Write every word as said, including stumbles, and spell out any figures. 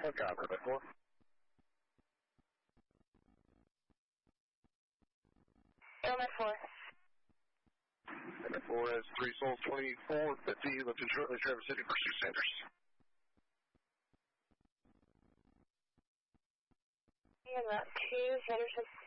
One copy, Quebec four. Quebec four. Quebec four has three souls, twenty-four fifty, lifting shortly, Traverse City, Pursuit Sanders. And about two, Henderson.